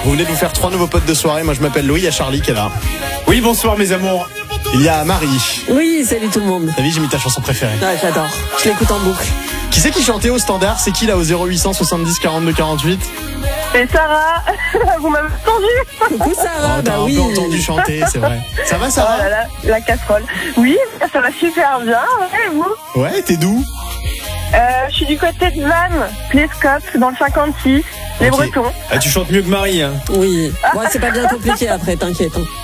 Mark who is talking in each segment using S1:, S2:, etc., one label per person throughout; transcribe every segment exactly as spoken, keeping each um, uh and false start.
S1: Vous venez de vous faire trois nouveaux potes de soirée. Moi je m'appelle Louis, il y a Charlie qui est là.
S2: Oui, bonsoir mes amours.
S1: Il y a Marie.
S3: Oui, salut tout le monde.
S1: T'as vu, j'ai mis ta chanson préférée.
S3: Ouais, j'adore. Je l'écoute en boucle.
S1: Qui c'est qui chantait au standard? C'est qui là au zéro huit cent soixante-dix quarante-deux quarante-huit?
S4: C'est Sarah. Vous m'avez entendu?
S3: Coucou Sarah,
S1: Oh,
S3: bah
S1: t'as un
S3: oui.
S1: peu entendu chanter, c'est vrai. Ça va, ça
S4: Oh
S1: va?
S4: là là, la casserole. Oui, ça va super bien. Ouais, et vous?
S1: Ouais, t'es d'où?
S4: euh, Je suis du côté de Vannes, Plescope, dans le cinquante-six, les
S1: Ok.
S4: Bretons.
S2: Ah, tu chantes mieux que Marie. Hein.
S3: Oui. Bon, c'est pas bien compliqué après, t'inquiète. Hein.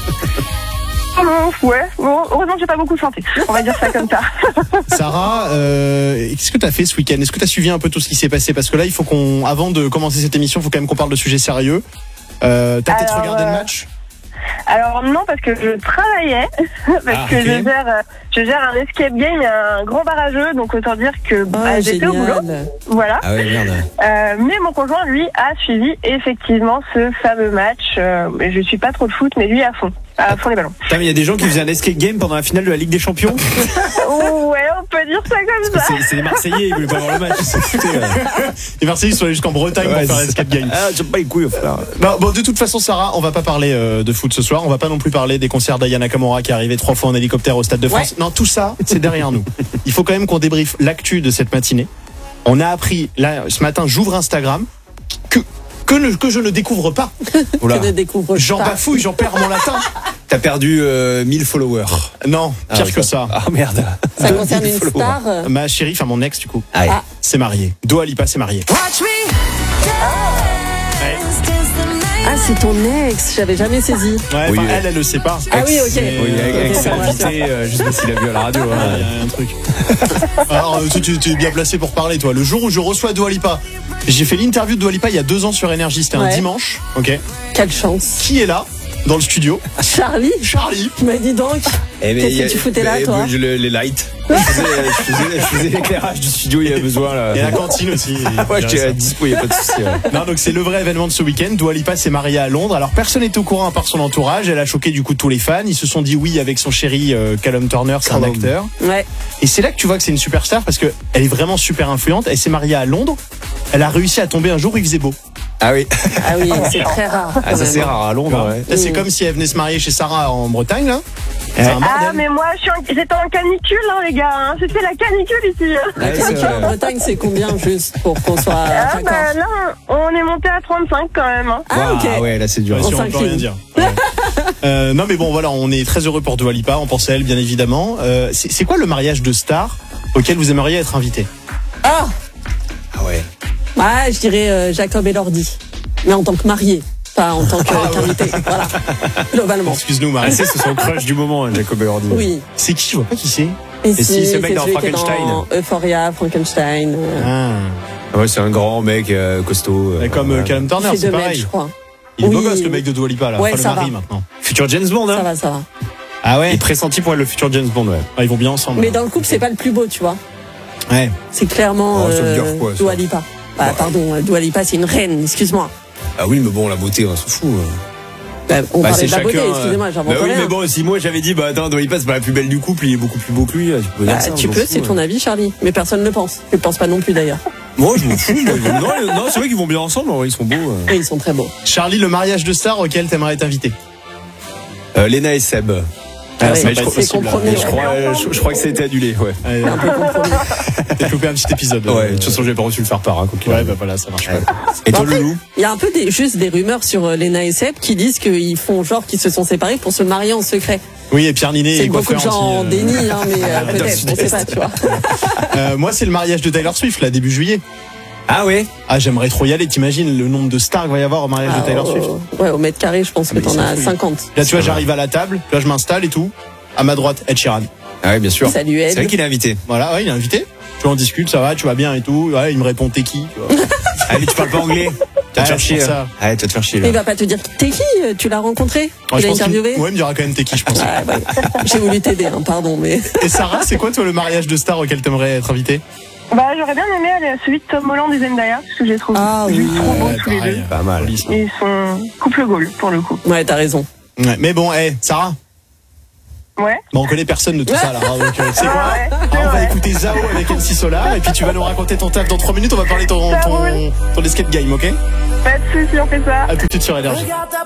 S4: Oh, ouais, bon, heureusement que j'ai pas beaucoup chanté. On va dire ça comme ça.
S1: Sarah, euh, qu'est-ce que t'as fait ce week-end? Est-ce que t'as suivi un peu tout ce qui s'est passé? Parce que là, il faut qu'on, avant de commencer cette émission, il faut quand même qu'on parle de sujets sérieux. Euh, t'as peut-être
S4: Alors,
S1: regardé
S4: euh,
S1: le match?
S4: Alors non, parce que je travaillais, parce
S1: Ah,
S4: que
S1: ok.
S4: je gère, euh, je gère un escape game et un grand barrageux, donc autant dire que
S3: Oh,
S4: bah, j'étais au boulot.
S3: génial.
S4: Voilà.
S2: Ah ouais, merde.
S4: Euh, mais mon conjoint, lui, a suivi effectivement ce fameux match. Euh, je suis pas trop de foot, mais lui à fond, à fond les ballons.
S2: Putain, mais il y a des gens qui faisaient un escape game pendant la finale de la Ligue des Champions.
S4: Ouais, on peut dire ça comme ça.
S2: C'est, c'est les Marseillais, ils voulaient pas voir le match. C'était, euh...
S1: Les Marseillais sont allés jusqu'en Bretagne
S2: ouais,
S1: pour faire
S2: c'est
S1: l'escape game.
S2: Ah, j'ai pas les couilles, frère.
S1: Bon, bon, de toute façon, Sarah, on va pas parler euh, de foot ce soir. On va pas non plus parler des concerts d'Aya Nakamura qui est arrivé trois fois en hélicoptère au Stade de France.
S3: Ouais.
S1: Non, tout ça, c'est derrière nous. Il faut quand même qu'on débriefe l'actu de cette matinée. On a appris, là, ce matin, j'ouvre Instagram, que, que, ne- que je ne découvre pas.
S2: Oula.
S3: Je ne découvre
S1: J'en
S3: pas.
S1: bafouille, j'en perds mon latin.
S2: T'as perdu euh, mille followers.
S1: Non,
S2: Ah,
S1: pire
S2: ouais,
S1: que ça.
S2: Ah merde.
S3: Ça
S2: deux
S3: concerne
S2: mille
S3: une
S2: followers.
S3: star. euh,
S1: Ma chérie, enfin mon ex du coup,
S2: Ah, ouais.
S3: Ah.
S1: s'est mariée. Dua Lipa s'est mariée.
S3: Ah, c'est ton ex, j'avais jamais saisi.
S1: Ouais,
S2: Oui,
S1: enfin,
S2: ouais.
S1: elle, elle le sait pas.
S3: Ah oui, ok.
S1: Mais,
S2: Oui, avec, avec
S3: Ok,
S2: sa
S3: ça va.
S2: invitée, euh, je sais pas s'il a vu à la radio.
S1: Ah,
S2: Hein.
S1: il y a un truc. Alors, euh, tu, tu- tu es bien placé pour parler, toi. Le jour où je reçois Dua Lipa, j'ai fait l'interview de Dua Lipa il y a deux ans sur Énergie. C'était un
S3: Ouais.
S1: dimanche. Ok.
S3: Quelle chance.
S1: Qui est là dans le studio?
S3: Charlie,
S1: Charlie.
S3: tu m'as dit donc.
S2: Eh,
S3: Qu'est-ce
S2: il y a-
S3: que tu foutais là,
S2: eh,
S3: toi
S2: je- le- Les lights. Je faisais, je faisais- je faisais l'éclairage du studio, il y a besoin là.
S1: Et la cantine aussi.
S2: Ouais, j'étais à dispo, il n'y a pas de souci. ouais.
S1: Non, donc c'est le vrai événement de ce week-end. Dua Lipa s'est mariée à Londres. Alors personne n'était au courant à part son entourage. Elle a choqué du coup tous les fans. Ils se sont dit oui avec son chéri euh, Callum Turner, c'est un
S2: Callum.
S1: acteur.
S3: Ouais.
S1: Et c'est là que tu vois que c'est une superstar parce que elle est vraiment super influente. Elle s'est mariée à Londres. Elle a réussi à tomber un jour où il faisait beau.
S2: Ah oui,
S3: Ah oui, c'est très rare.
S2: ah,
S3: quand
S2: ça
S3: même.
S2: c'est rare à Londres. Ouais.
S1: Là, c'est
S3: Mm.
S1: comme si elle venait se marier chez Sarah en Bretagne là. C'est un
S4: Ah,
S1: bordel.
S4: mais moi, je suis en- j'étais en canicule, hein, les gars. Hein. C'était la canicule ici. hein.
S3: La
S2: Ouais, c'est
S3: canicule
S2: vrai.
S3: en Bretagne, c'est combien juste pour qu'on soit
S4: Ah,
S3: d'accord?
S4: bah, là, on est monté à trente-cinq quand même. Hein.
S3: Ah,
S2: Waouh,
S3: ok.
S2: ah ouais, là c'est dur.
S1: Ouais, si
S3: On
S1: on peut
S3: s'incline.
S1: rien dire. Ouais. Euh, non mais bon voilà, on est très heureux pour Dua Lipa. On pense à elle bien évidemment. Euh, c'est c'est quoi le mariage de star auquel vous aimeriez être invité?
S3: Ah,
S2: Ah ouais.
S3: bah, je dirais euh, Jacob et Lordi. Mais en tant que marié, pas en tant
S1: Ah
S3: que- qu'invité. Voilà. Globalement.
S1: Excuse-nous
S2: Ah,
S1: Marie.
S2: c'est c'est son crush du moment, hein, Jacob Elordi.
S3: Oui.
S1: C'est qui? Je vois pas qui c'est.
S3: Et
S2: si,
S3: si,
S2: ce mec
S3: c'est
S2: dans
S3: celui qui est
S2: Frankenstein.
S3: dans Euphoria, Frankenstein. euh,
S1: Ah.
S2: Ah ouais, c'est un grand mec euh, costaud.
S1: Mais
S2: euh,
S1: comme euh,
S2: voilà.
S1: Callum
S3: il
S1: Turner,
S3: fait
S1: c'est
S3: deux mètres,
S1: pareil.
S3: je crois.
S1: Il est beau
S3: Oui.
S1: gosse le mec de Dua Lipa là.
S3: Ouais,
S1: Enfin, le
S3: ça
S1: mari
S3: va.
S1: maintenant.
S2: Futur James Bond,
S3: Ça
S2: hein.
S3: va, ça va.
S1: Ah
S2: Il
S1: ouais.
S2: est pressenti pour être le futur James Bond, ouais.
S1: Ah, ils vont bien ensemble.
S3: Mais dans le couple, c'est pas le plus beau, tu vois.
S1: Ouais.
S3: C'est clairement
S2: Oh, ça veut
S3: euh,
S2: dire quoi, ça
S3: Dua Lipa. Bah,
S2: Bah,
S3: pardon, euh, Dua Lipa, c'est une reine, excuse-moi.
S2: Ah oui, mais bon, la beauté, on s'en fout. hein.
S3: Bah, on
S2: Bah,
S3: parlait de la beauté,
S2: euh,
S3: excusez-moi, j'invente
S2: bah oui,
S3: rien.
S2: mais bon, si moi j'avais dit, bah attends, Dua Lipa, c'est pas la plus belle du couple, il est beaucoup plus beau que lui. Tu peux
S3: Bah,
S2: dire ça,
S3: tu
S2: on
S3: peux,
S2: s'en
S3: c'est
S2: fout,
S3: ton
S2: hein.
S3: avis, Charlie. Mais personne ne le pense. Je ne pense pas non plus d'ailleurs.
S2: Moi, je m'en fous. moi, ils vont- Non, non, c'est vrai qu'ils vont bien ensemble, en vrai, ils sont beaux. euh.
S3: Et ils sont très beaux.
S1: Charlie, le mariage de star auquel t'aimerais être invité?
S2: Euh, Léna et Seb.
S3: Ah
S1: ça
S3: ouais,
S1: va
S2: mais
S1: pas
S2: je
S1: être
S2: crois-
S1: possible,
S3: compromis,
S1: là.
S2: Je crois, euh, je, je crois que ça a été annulé, ouais.
S1: Ouais,
S3: Un peu compromis.
S1: T'as loupé un petit épisode.
S2: Ouais,
S1: Euh,
S2: de toute façon, j'ai pas reçu le faire part. Hein, quoi qu'il
S1: Ouais,
S2: arrive.
S1: bah voilà, ça marche
S2: Ouais.
S1: pas.
S2: Et toi,
S3: Bon, après,
S2: Loulou?
S3: Il y a un peu des, juste des rumeurs sur euh, Léna et Seb qui disent qu'ils font genre qu'ils se sont séparés pour se marier en secret.
S1: Oui, et Pierre Ninet
S3: C'est
S1: est
S3: beaucoup de
S1: coiffeur
S3: gens en
S1: aussi. euh.
S3: déni, hein, mais euh,
S1: dans le
S3: peut-être, on sait
S1: Sud-Est.
S3: pas, tu vois.
S1: Euh, moi, c'est le mariage de Taylor Swift, là, début juillet.
S2: Ah ouais?
S1: Ah, j'aimerais trop y aller. T'imagines le nombre de stars qu'il va y avoir au mariage
S3: Ah,
S1: de Taylor
S3: au-
S1: Swift?
S3: Ouais, au mètre carré, je pense
S2: Ah,
S3: que
S2: mais
S3: t'en
S2: ils
S3: as
S2: sont
S3: cinquante.
S1: Là, tu vois, j'arrive à la table, là, je m'installe et tout. À ma droite, Ed Sheeran.
S2: Ah ouais, bien sûr.
S3: Salut,
S2: C'est
S3: Ed.
S2: vrai qu'il est invité.
S1: Voilà, ouais, il est invité. Tu vois, on discute, ça va, tu vas bien et tout. Ouais, il me répond, t'es qui? Tu vois.
S2: Ah, mais tu parles pas anglais? Tu vas te
S1: Ouais,
S2: faire
S1: c'est
S2: chier.
S1: pour
S2: là.
S1: ça.
S2: Ah, tu vas te faire chier,
S3: Mais il
S2: là.
S3: va pas te dire t'es qui, tu l'as rencontré,
S1: Ouais,
S3: tu
S1: je
S3: l'as
S1: pense qu'il-
S3: interviewé.
S1: Ouais, il me dira quand même t'es qui, je pense.
S3: Ah, ouais. J'ai voulu t'aider, hein, pardon, mais.
S1: Et Sarah, c'est quoi, toi, le mariage de star auquel t'aimerais être invité?
S4: Bah, j'aurais bien aimé aller à celui de Tom Holland et Zendaya, parce que je les trouve
S3: Ah oui.
S4: juste trop beaux
S1: Ouais,
S4: tous les
S1: pareil.
S4: deux.
S2: Pas mal.
S1: Joli, ça.
S4: Ils sont couple goal, pour le coup.
S3: Ouais, t'as raison.
S1: Ouais, mais bon, hey, Sarah,
S4: Ouais.
S1: Bon, on connaît personne de tout ça là. hein, donc, euh, tu sais
S4: Ah
S1: quoi
S4: ouais,
S1: Ah,
S4: c'est
S1: On va
S4: vrai.
S1: écouter Zao avec M C Solar et puis tu vas nous raconter ton taf dans trois minutes. On va parler ton
S4: Ça
S1: ton,
S4: roule.
S1: ton escape game, ok?
S4: Pas de soucis, on fait ça.
S1: À tout de suite sur Énergie.